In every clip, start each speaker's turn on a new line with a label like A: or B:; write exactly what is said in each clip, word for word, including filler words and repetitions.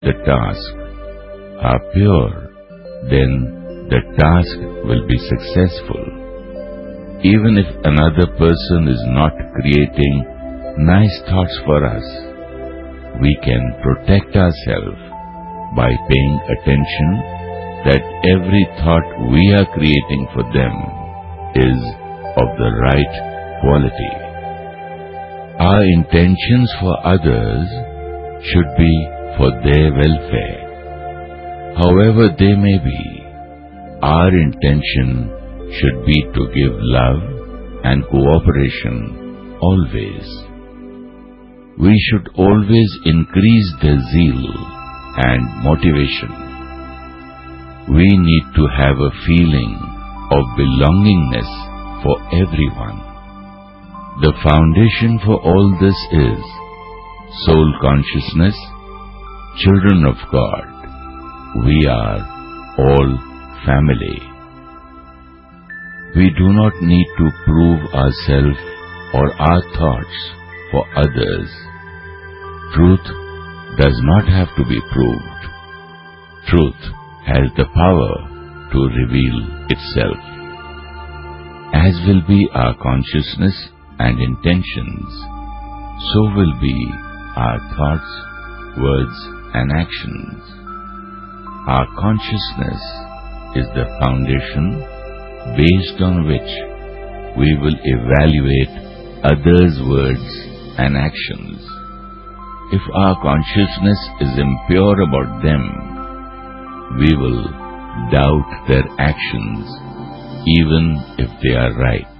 A: the task are pure, then the task will be successful. Even if another person is not creating nice thoughts for us, we can protect ourselves by paying attention that every thought we are creating for them is of the right quality. Our intentions for others should be for their welfare. However they may be, our intention should be to give love and cooperation always. We should always increase their zeal and motivation. We need to have a feeling of belongingness for everyone. The foundation for all this is soul consciousness, children of God. We are all family. We do not need to prove ourselves or our thoughts for others. Truth does not have to be proved. Truth has the power to reveal itself. As will be our consciousness and intentions, so will be our thoughts, words, and actions. Our consciousness is the foundation based on which we will evaluate others' words and actions. If our consciousness is impure about them, we will doubt their actions even if they are right.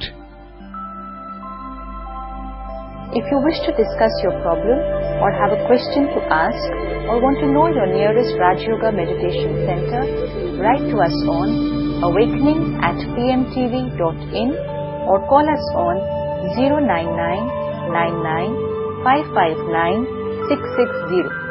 B: If you wish to discuss your problem or have a question to ask or want to know your nearest Raj Yoga Meditation Center, write to us on awakening at p m t v dot in or call us on zero nine nine nine nine five five nine six six zero.